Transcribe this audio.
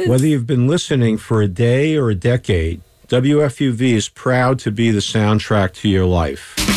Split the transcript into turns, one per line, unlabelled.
Whether you've been listening for a day or a decade, WFUV is proud to be the soundtrack to your life.